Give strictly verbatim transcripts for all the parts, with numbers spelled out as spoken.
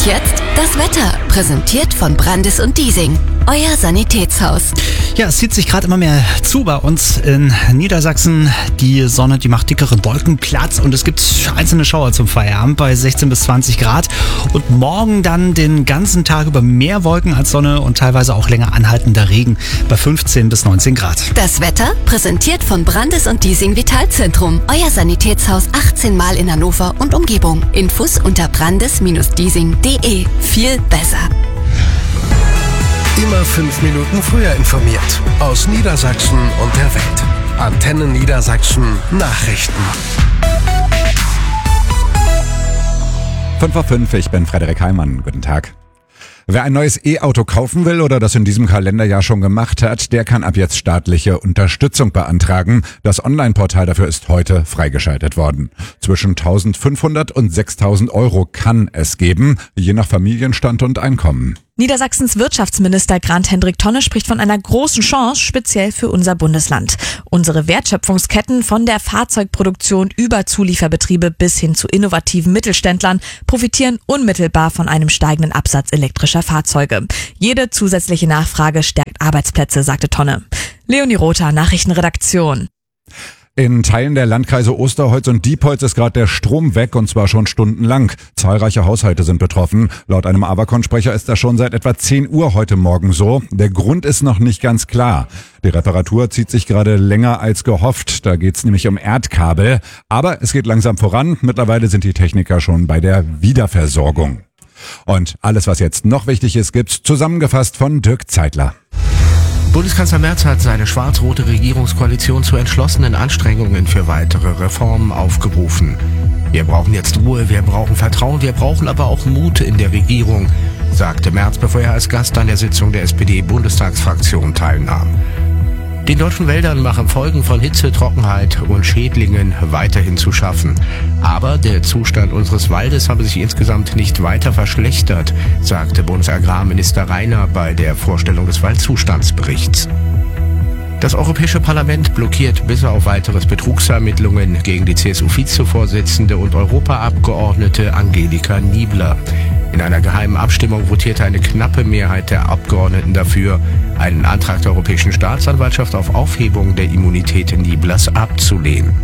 Und jetzt das Wetter, präsentiert von Brandis und Diesing, euer Sanitätshaus. Ja, es zieht sich gerade immer mehr zu bei uns in Niedersachsen. Die Sonne, die macht dickere Wolken Platz und es gibt einzelne Schauer zum Feierabend bei sechzehn bis zwanzig Grad. Und morgen dann den ganzen Tag über mehr Wolken als Sonne und teilweise auch länger anhaltender Regen bei fünfzehn bis neunzehn Grad. Das Wetter, präsentiert von Brandis und Diesing Vitalzentrum, euer Sanitätshaus achtzehn Mal in Hannover und Umgebung. Infos unter brandis Bindestrich diesing Punkt de. Viel besser. Immer fünf Minuten früher informiert. Aus Niedersachsen und der Welt. Antenne Niedersachsen Nachrichten. fünf Uhr fünf, ich bin Frederik Heimann. Guten Tag. Wer ein neues E-Auto kaufen will oder das in diesem Kalenderjahr schon gemacht hat, der kann ab jetzt staatliche Unterstützung beantragen. Das Online-Portal dafür ist heute freigeschaltet worden. Zwischen eintausendfünfhundert und sechstausend Euro kann es geben, je nach Familienstand und Einkommen. Niedersachsens Wirtschaftsminister Grant-Hendrik Tonne spricht von einer großen Chance, speziell für unser Bundesland. Unsere Wertschöpfungsketten von der Fahrzeugproduktion über Zulieferbetriebe bis hin zu innovativen Mittelständlern profitieren unmittelbar von einem steigenden Absatz elektrischer Fahrzeuge. Jede zusätzliche Nachfrage stärkt Arbeitsplätze, sagte Tonne. Leonie Rother, Nachrichtenredaktion. In Teilen der Landkreise Osterholz und Diepholz ist gerade der Strom weg und zwar schon stundenlang. Zahlreiche Haushalte sind betroffen. Laut einem Avacon-Sprecher ist das schon seit etwa zehn Uhr heute Morgen so. Der Grund ist noch nicht ganz klar. Die Reparatur zieht sich gerade länger als gehofft. Da geht's nämlich um Erdkabel. Aber es geht langsam voran. Mittlerweile sind die Techniker schon bei der Wiederversorgung. Und alles, was jetzt noch wichtig ist, gibt's zusammengefasst von Dirk Zeitler. Bundeskanzler Merz hat seine schwarz-rote Regierungskoalition zu entschlossenen Anstrengungen für weitere Reformen aufgerufen. Wir brauchen jetzt Ruhe, wir brauchen Vertrauen, wir brauchen aber auch Mut in der Regierung, sagte Merz, bevor er als Gast an der Sitzung der S P D-Bundestagsfraktion teilnahm. Den deutschen Wäldern machen Folgen von Hitze, Trockenheit und Schädlingen weiterhin zu schaffen. Aber der Zustand unseres Waldes habe sich insgesamt nicht weiter verschlechtert, sagte Bundesagrarminister Reiner bei der Vorstellung des Waldzustandsberichts. Das Europäische Parlament blockiert bis auf weiteres Betrugsermittlungen gegen die C S U-Vizevorsitzende und Europaabgeordnete Angelika Niebler. In einer geheimen Abstimmung votierte eine knappe Mehrheit der Abgeordneten dafür, einen Antrag der Europäischen Staatsanwaltschaft auf Aufhebung der Immunität Nieblers abzulehnen.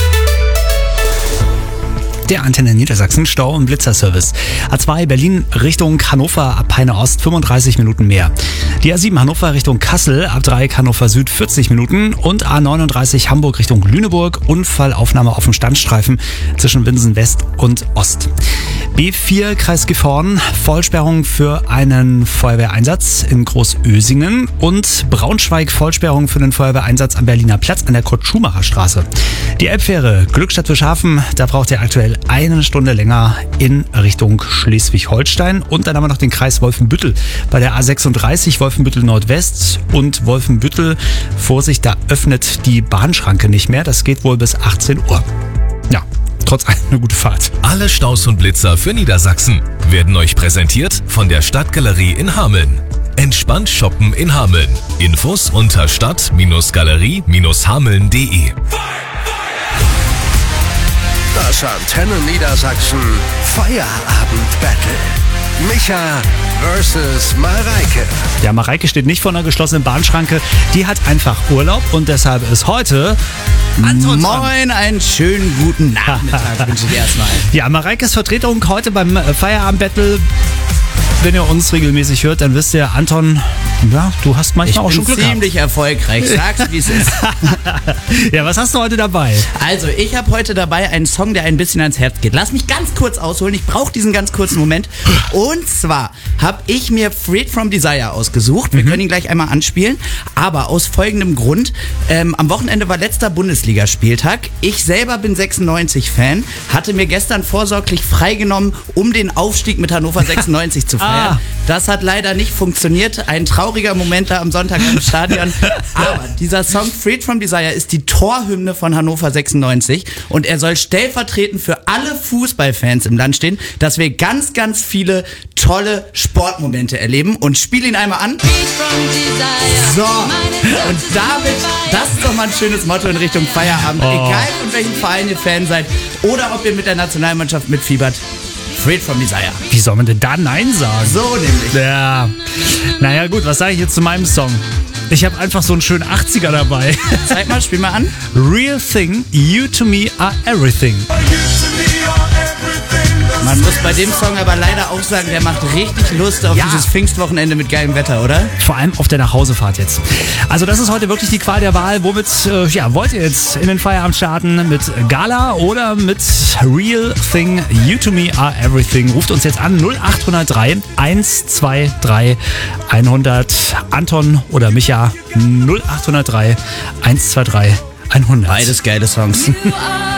Der Antenne Niedersachsen Stau- und Blitzerservice. A zwei Berlin Richtung Hannover ab Peine Ost fünfunddreißig Minuten mehr. Die A sieben Hannover Richtung Kassel ab Dreieck Hannover Süd vierzig Minuten und A neununddreißig Hamburg Richtung Lüneburg. Unfallaufnahme auf dem Standstreifen zwischen Winsen West und Ost. B vier Kreis Gifhorn, Vollsperrung für einen Feuerwehreinsatz in Großösingen und Braunschweig Vollsperrung für den Feuerwehreinsatz am Berliner Platz an der Kurt-Schumacher-Straße. Die Elbfähre Glückstadt-Wilshafen, da braucht ihr aktuell eine Stunde länger in Richtung Schleswig-Holstein. Und dann haben wir noch den Kreis Wolfenbüttel bei der A sechsunddreißig Wolfenbüttel Nordwest und Wolfenbüttel. Vorsicht, da öffnet die Bahnschranke nicht mehr. Das geht wohl bis achtzehn Uhr. Ja, trotz allem eine gute Fahrt. Alle Staus und Blitzer für Niedersachsen werden euch präsentiert von der Stadtgalerie in Hameln. Entspannt shoppen in Hameln. Infos unter stadt-galerie hameln punkt de. Das Antenne Niedersachsen Feierabend-Battle. Micha versus Mareike. Ja, Mareike steht nicht vor einer geschlossenen Bahnschranke. Die hat einfach Urlaub und deshalb ist heute Anton dran. Moin, einen schönen guten Nachmittag wünsche ich erstmal. Ja, Mareikes Vertretung heute beim Feierabend-Battle. Wenn ihr uns regelmäßig hört, dann wisst ihr, Anton, ja, du hast manchmal ich auch schon Glück gehabt. Ich bin ziemlich erfolgreich, sag's wie es ist. Ja, was hast du heute dabei? Also, ich habe heute dabei einen Song, der ein bisschen ans Herz geht. Lass mich ganz kurz ausholen, ich brauche diesen ganz kurzen Moment. Und zwar habe ich mir Freed from Desire ausgesucht. Wir mhm. können ihn gleich einmal anspielen. Aber aus folgendem Grund, ähm, am Wochenende war letzter Bundesligaspieltag. Ich selber bin sechsundneunzig-Fan, hatte mir gestern vorsorglich freigenommen, um den Aufstieg mit Hannover sechsundneunzig zu feiern. Ah. Das hat leider nicht funktioniert. Ein trauriger Moment da am Sonntag im Stadion. Aber dieser Song Freed from Desire ist die Torhymne von Hannover sechsundneunzig und er soll stellvertretend für alle Fußballfans im Land stehen, dass wir ganz, ganz viele tolle Sportmomente erleben und spiel ihn einmal an. So, und damit, das ist doch mal ein schönes Motto in Richtung Feierabend. Oh. Egal von welchem Verein ihr Fan seid oder ob ihr mit der Nationalmannschaft mitfiebert. Freed from Desire. Wie soll man denn da Nein sagen? So nämlich. Ja. Naja gut, was sage ich jetzt zu meinem Song? Ich habe einfach so einen schönen achtziger dabei. Zeig mal, spiel mal an. Real Thing, You to Me Are Everything. Man muss bei dem Song aber leider auch sagen, der macht richtig Lust auf Ja. dieses Pfingstwochenende mit geilem Wetter, oder? Vor allem auf der Nachhausefahrt jetzt. Also das ist heute wirklich die Qual der Wahl. Womit äh, ja, wollt ihr jetzt in den Feierabend starten? Mit Gala oder mit Real Thing, You to Me Are Everything? Ruft uns jetzt an null acht null drei eins zwei drei hundert. Anton oder Micha null acht null drei eins zwei drei hundert. Beides geile Songs. You are